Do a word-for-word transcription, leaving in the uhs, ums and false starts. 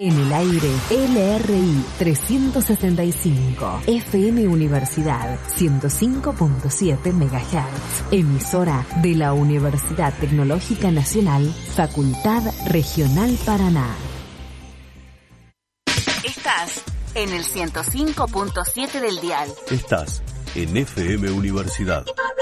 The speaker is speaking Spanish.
En el aire, L R I trescientos sesenta y cinco, F M Universidad ciento cinco punto siete megahertz, emisora de la Universidad Tecnológica Nacional, Facultad Regional Paraná. Estás en el ciento cinco punto siete del dial. Estás en F M Universidad.